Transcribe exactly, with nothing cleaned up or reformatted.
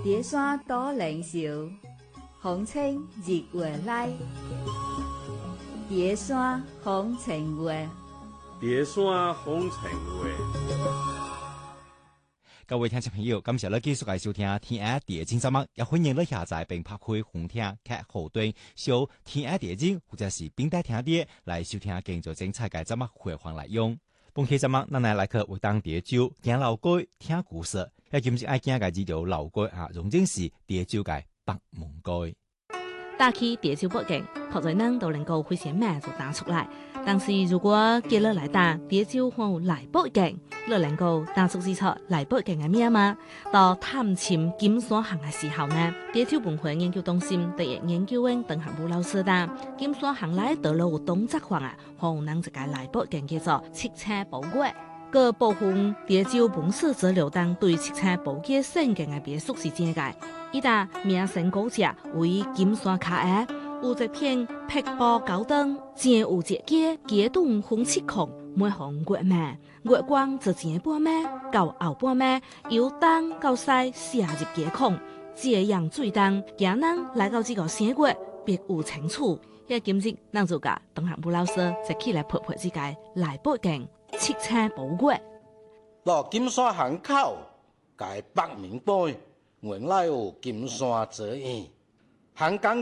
叠山多灵秀，风清日月来。叠山风情月， 叠山风情月。 各位听众朋友，感谢你继续来收听《天爱地精》节目，也欢迎你下载并拍开红听客户端，搜《天爱地精》或者是并带听碟来收听更多精彩嘅节目回放内容。本期节目，咱来来去活动蝶州行老街听故事，也今次爱行嘅字条老街啊，荣正是蝶州嘅北门街。 打起蝶州北境，好在人都能够会些咩就打出来。但是如果叫你来打蝶州或来北境，你能够打出之出来北境嘅咩吗？到探寻金山行嘅时候呢，蝶州文化研究中心第一研究员邓行武老师答：金山行来道路活动策划啊，可能一个来北境叫做汽车保轨。各部分蝶州本市则流当对汽车保轨圣境嘅别墅是正解。伊搭名声高只为金山卡嘅，有一片碧波高灯，正有一街街灯红漆空，每行月明，月光就前半暝到后半暝，由东到西射入街空，这样最灯，行人来到这个城月，别有清楚。迄今日咱就甲邓行武老师一起来陪陪这个来北境汽车保轨。 落金山巷口，介北面街。原来有金山之意，汉江